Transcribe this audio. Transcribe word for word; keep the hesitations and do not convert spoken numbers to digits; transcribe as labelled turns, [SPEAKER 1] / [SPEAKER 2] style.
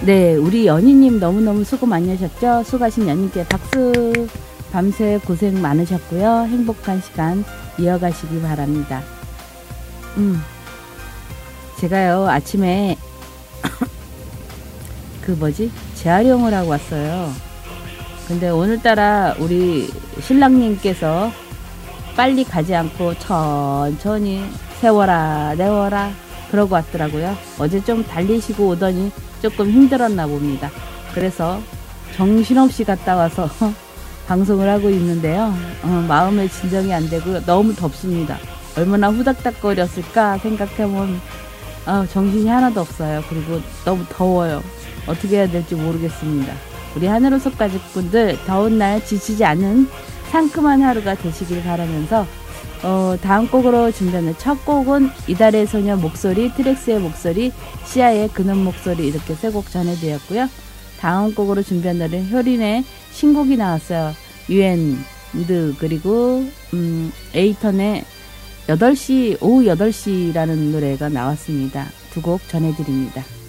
[SPEAKER 1] 네, 우리 연희님 너무너무 수고 많이 하셨죠? 수고하신 연희께 박수. 밤새 고생 많으셨고요. 행복한 시간 이어가시기 바랍니다. 음, 제가요 아침에 그 뭐지? 재활용을 하고 왔어요. 근데 오늘따라 우리 신랑님께서 빨리 가지 않고 천천히 세워라 내워라 그러고 왔더라고요. 어제 좀 달리시고 오더니 조금 힘들었나 봅니다. 그래서 정신없이 갔다 와서 방송을 하고 있는데요. 어, 마음의 진정이 안 되고 너무 덥습니다. 얼마나 후닥닥거렸을까 생각해보면 어, 정신이 하나도 없어요. 그리고 너무 더워요. 어떻게 해야 될지 모르겠습니다. 우리 하늘호석 가족분들 더운 날 지치지 않는 상큼한 하루가 되시길 바라면서 어, 다음 곡으로 준비하는 첫 곡은 이달의 소녀 목소리, 트랙스의 목소리, 시아의 그놈 목소리 이렇게 세 곡 전해드렸고요. 다음 곡으로 준비한 노래는 효린의 신곡이 나왔어요. 유엔드 그리고 음, 에이턴의 여덟 시 오후 여덟 시라는 노래가 나왔습니다. 두 곡 전해드립니다.